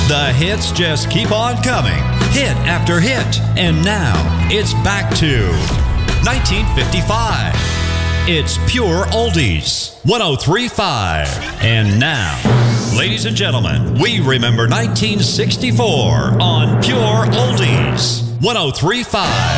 The hits just keep on coming, hit after hit. And now, it's back to 1955. It's Pure Oldies, 103.5. And now, ladies and gentlemen, we remember 1964 on Pure Oldies, 103.5.